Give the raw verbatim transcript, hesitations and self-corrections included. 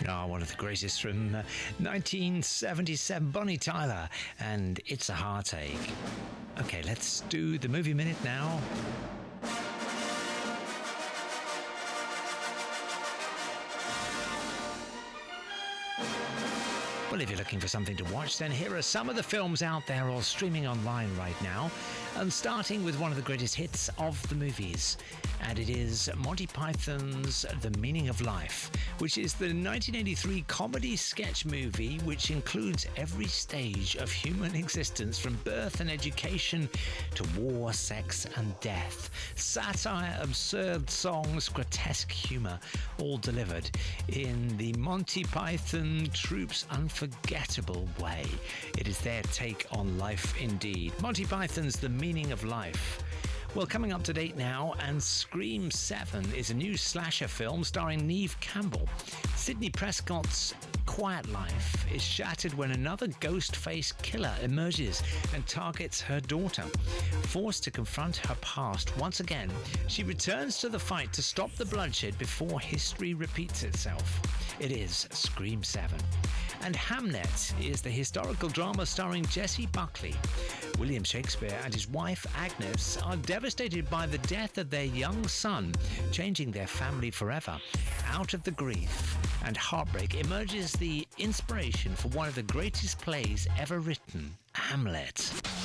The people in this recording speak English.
Oh, one of the greatest from uh, nineteen seventy-seven, Bonnie Tyler, and It's a Heartache. Okay, let's do the movie minute now. Well, if you're looking for something to watch, then here are some of the films out there or streaming online right now. And starting with one of the greatest hits of the movies. And it is Monty Python's The Meaning of Life, which is the nineteen eighty-three comedy sketch movie which includes every stage of human existence from birth and education to war, sex and death. Satire, absurd songs, grotesque humour, all delivered in the Monty Python troupe's unforgettable way. It is their take on life indeed. Monty Python's The Meaning of Life. Well, coming up to date now, and Scream seven is a new slasher film starring Neve Campbell. Sidney Prescott's quiet life is shattered when another ghost-faced killer emerges and targets her daughter. Forced to confront her past once again, she returns to the fight to stop the bloodshed before history repeats itself. It is Scream seven. And Hamnet is the historical drama starring Jessie Buckley. William Shakespeare and his wife Agnes are devastated by the death of their young son, changing their family forever. Out of the grief and heartbreak emerges the inspiration for one of the greatest plays ever written, Hamlet.